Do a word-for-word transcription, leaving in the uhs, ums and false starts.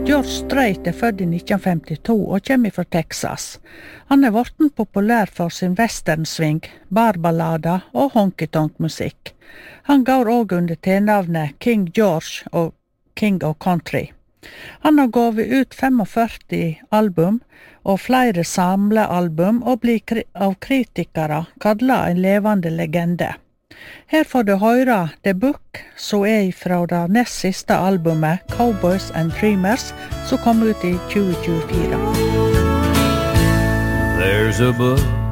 George Strait er født i nitten femtito og kommer fra Texas. Han er vorten populær for sin westernsving, barballader og honky-tonk-musikk. Han går også under tilnavnet King George og King of Country. Han har gått ut førtifem album og flere samlealbum og blir kri- av kritikere kallet en levende legende. Her får du høre The Book, som er fra det nest siste albumet Cowboys and Dreamers, som kom ut i tjue tjuefire. There's a book